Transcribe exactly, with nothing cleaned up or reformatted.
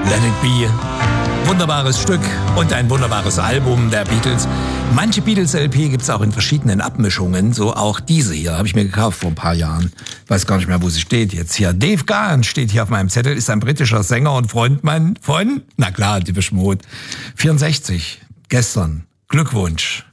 Let It Be. Wunderbares Stück und ein wunderbares Album der Beatles. Manche Beatles-L P gibt's auch in verschiedenen Abmischungen, so auch diese hier, habe ich mir gekauft vor ein paar Jahren. Weiß gar nicht mehr, wo sie steht jetzt hier. Dave Gahan steht hier auf meinem Zettel, ist ein britischer Sänger und Frontmann von, na klar, Depeche Mode. vierundsechzig, gestern. Glückwunsch.